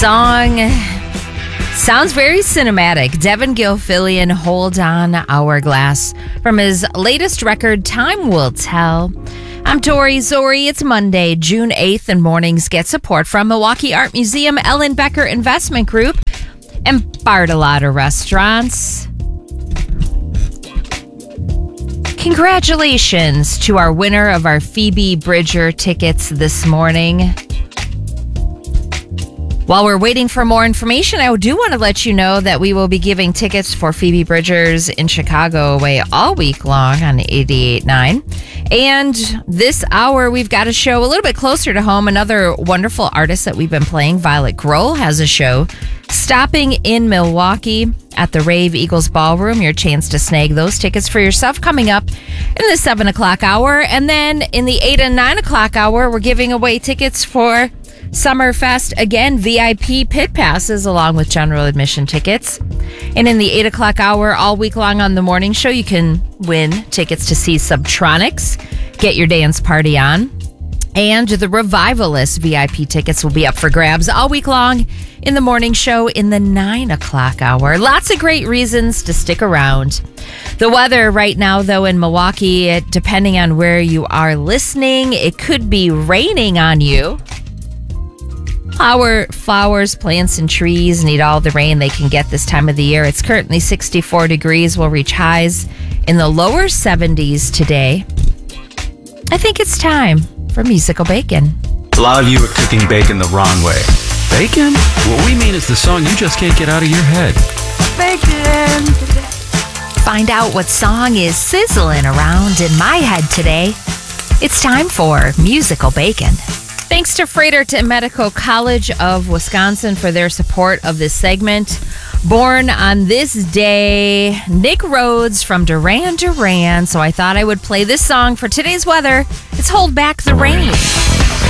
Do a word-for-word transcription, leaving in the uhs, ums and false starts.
Song sounds very cinematic. Devin Gilfillian, Hold On Hourglass, from his latest record, Time Will Tell. I'm Tori Zori. It's Monday, June eighth, and mornings get support from Milwaukee Art Museum, Ellen Becker Investment Group, and Bartolotta Restaurants. Congratulations to our winner of our Phoebe Bridger tickets this morning. While we're waiting for more information, I do want to let you know that we will be giving tickets for Phoebe Bridgers in Chicago away all week long on eighty-eight point nine. And this hour, we've got a show a little bit closer to home. Another wonderful artist that we've been playing, Violet Grohl, has a show stopping in Milwaukee at the Rave Eagles Ballroom. Your chance to snag those tickets for yourself coming up in the seven o'clock hour. And then in the eight and nine o'clock hour, we're giving away tickets for Summerfest, again, V I P pit passes along with general admission tickets. And in the eight o'clock hour, all week long on the morning show, you can win tickets to see Subtronics, Get Your Dance Party On. And the Revivalist V I P tickets will be up for grabs all week long in the morning show in the nine o'clock hour. Lots of great reasons to stick around. The weather right now, though, in Milwaukee, it, depending on where you are listening, it could be raining on you. Our flowers, plants, and trees need all the rain they can get this time of the year. It's currently sixty-four degrees. We'll reach highs in the lower seventies today. I think it's time for Musical Bacon. A lot of you are cooking bacon the wrong way. Bacon? What we mean is the song you just can't get out of your head. Bacon. Find out what song is sizzling around in my head today. It's time for Musical Bacon. Thanks to Fredericton Medical College of Wisconsin for their support of this segment. Born on this day, Nick Rhodes from Duran Duran. So I thought I would play this song for today's weather. It's Hold Back the Rain.